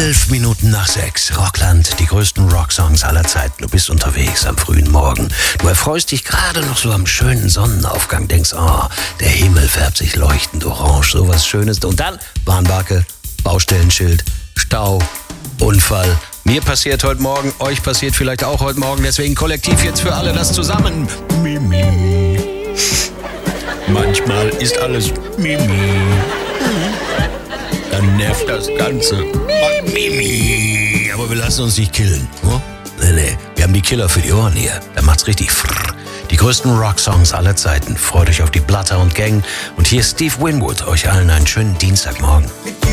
11:05 Rockland, die größten Rocksongs aller Zeiten. Du bist unterwegs am frühen Morgen. Du erfreust dich gerade noch so am schönen Sonnenaufgang. Denkst, oh, der Himmel färbt sich leuchtend orange, sowas Schönes. Und dann Warnbarke, Baustellenschild, Stau, Unfall. Mir passiert heute Morgen, euch passiert vielleicht auch heute Morgen. Deswegen kollektiv jetzt für alle das zusammen. Mimi. Manchmal ist alles Mimi. Dann nervt das Ganze. Mimi. Aber wir lassen uns nicht killen. Oh? Nee. Wir haben die Killer für die Ohren hier. Da macht's richtig frrr. Die größten Rocksongs aller Zeiten. Freut euch auf die Bloodhound Gang. Und hier ist Steve Winwood. Euch allen einen schönen Dienstagmorgen.